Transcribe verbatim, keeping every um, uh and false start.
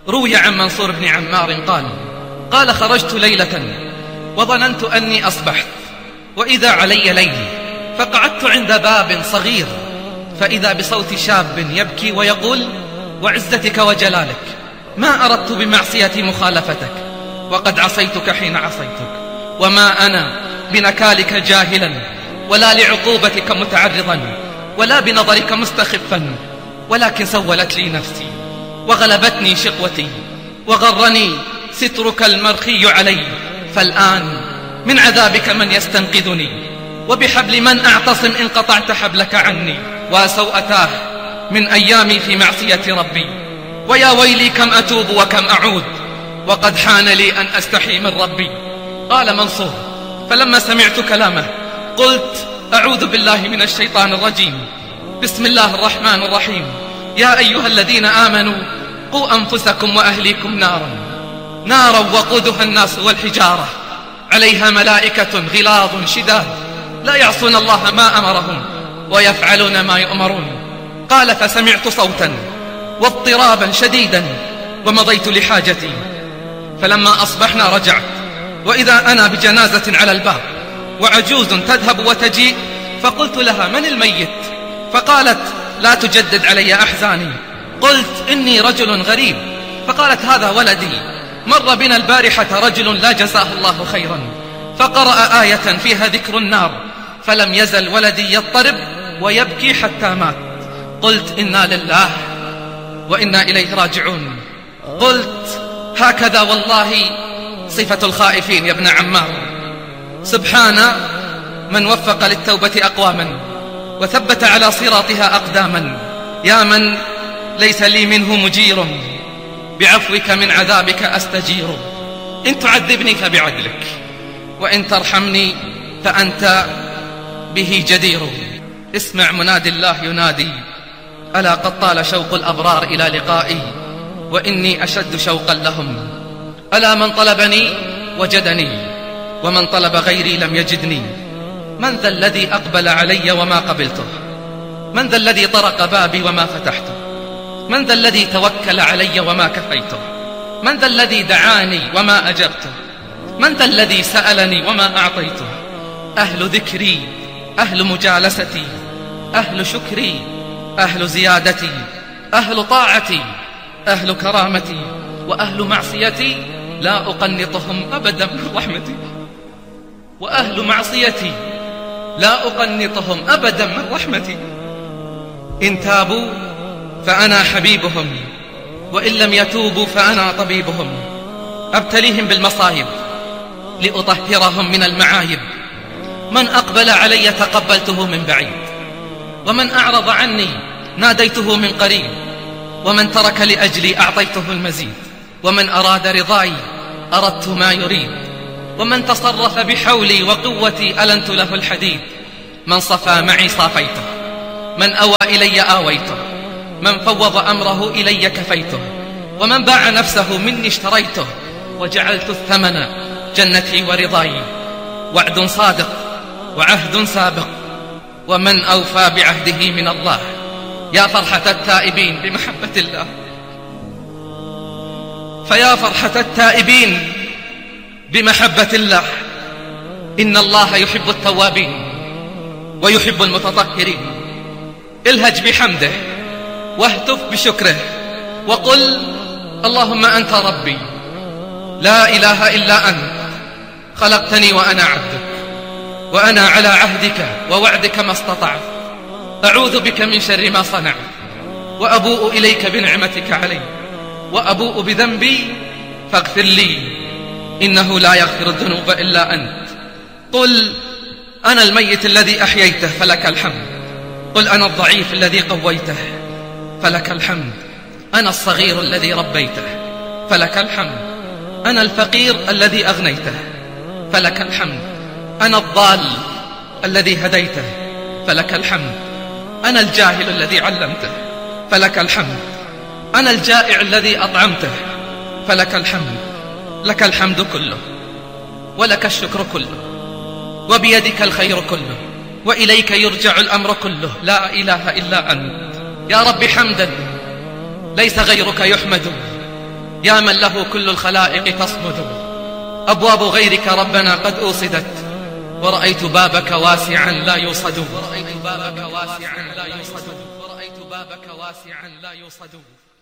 روي عن منصور بن عمار قال قال خرجت ليلة وظننت أني أصبحت، وإذا علي ليل، فقعدت عند باب صغير، فإذا بصوت شاب يبكي ويقول وعزتك وجلالك ما أردت بمعصيتي مخالفتك، وقد عصيتك حين عصيتك، وما أنا بنكالك جاهلا، ولا لعقوبتك متعرضا، ولا بنظرك مستخفا، ولكن سولت لي نفسي وغلبتني شقوتي، وغرني سترك المرخي علي، فالآن من عذابك من يستنقذني، وبحبل من أعتصم إن قطعت حبلك عني، وسوءتاه من أيامي في معصية ربي، ويا ويلي كم أتوب وكم أعود، وقد حان لي أن أستحي من ربي. قال منصور فلما سمعت كلامه قلت أعوذ بالله من الشيطان الرجيم، بسم الله الرحمن الرحيم، يا أيها الذين آمنوا قوا أنفسكم وأهليكم نارا نارا وقودها الناس والحجارة عليها ملائكة غلاظ شداد لا يعصون الله ما أمرهم ويفعلون ما يؤمرون. قال فسمعت صوتا واضطرابا شديدا ومضيت لحاجتي، فلما أصبحنا رجعت وإذا أنا بجنازة على الباب وعجوز تذهب وتجيء، فقلت لها من الميت؟ فقالت لا تجدد علي أحزاني. قلت إني رجل غريب. فقالت هذا ولدي، مر بنا البارحة رجل لا جزاه الله خيرا، فقرأ آية فيها ذكر النار، فلم يزل ولدي يضطرب ويبكي حتى مات. قلت إنا لله وإنا إليه راجعون. قلت هكذا والله صفة الخائفين يا ابن عمار. سبحان من وفق للتوبة أقواما وثبت على صراطها أقداما، يا من ليس لي منه مجير، بعفوك من عذابك أستجير. إن تعذبني فبعدلك، وإن ترحمني فأنت به جدير. اسمع منادي الله ينادي، ألا قد طال شوق الأبرار إلى لقائي، وإني أشد شوقا لهم. ألا من طلبني وجدني، ومن طلب غيري لم يجدني. من ذا الذي أقبل علي وما قبلته؟ من ذا الذي طرق بابي وما فتحته؟ من ذا الذي توكل علي وما كفيته؟ من ذا الذي دعاني وما أجبته؟ من ذا الذي سألني وما أعطيته؟ أهل ذكري، أهل مجالستي، أهل شكري، أهل زيادتي، أهل طاعتي، أهل كرامتي، وأهل معصيتي لا أقنطهم أبدا من رحمتي. وأهل معصيتي لا أقنطهم أبدا من رحمتي. إن تابوا فأنا حبيبهم، وإن لم يتوبوا فأنا طبيبهم. أبتليهم بالمصائب لأطهرهم من المعايب. من أقبل علي تقبلته من بعيد، ومن أعرض عني ناديته من قريب. ومن ترك لأجلي أعطيته المزيد، ومن أراد رضاي أردت ما يريد. ومن تصرف بحولي وقوتي ألنت له الحديد. من صفى معي صافيته، من أوى إلي آويته، من فوض أمره إلي كفيته. ومن باع نفسه مني اشتريته، وجعلت الثمن جنتي ورضاي. وعد صادق وعهد سابق، ومن أوفى بعهده من الله. يا فرحة التائبين بمحبة الله، فيا فرحة التائبين بمحبة الله. إن الله يحب التوابين ويحب المتطهرين. الهج بحمده واهتف بشكره، وقل اللهم أنت ربي لا إله إلا أنت، خلقتني وأنا عبدك، وأنا على عهدك ووعدك ما استطعت. أعوذ بك من شر ما صنعت، وأبوء إليك بنعمتك علي، وأبوء بذنبي فاغفر لي، إنه لا يغفر الذنوب إلا أنت. قل أنا الميت الذي أحييته فلك الحمد. قل أنا الضعيف الذي قويته فلك الحمد. أنا الصغير الذي ربيته فلك الحمد. أنا الفقير الذي أغنيته فلك الحمد. أنا الضال الذي هديته فلك الحمد. أنا الجاهل الذي علمته فلك الحمد. أنا الجائع الذي أطعمته فلك الحمد. لك الحمد كله، ولك الشكر كله، وبيدك الخير كله، وإليك يرجع الأمر كله. لا إله إلا أنت. يا رب حمدا ليس غيرك يحمد، يا من له كل الخلائق تصمد. أبواب غيرك ربنا قد أوصدت، ورأيت بابك واسعا لا يوصد. ورأيت بابك واسعا لا يوصد. ورأيت بابك واسعا لا يوصد.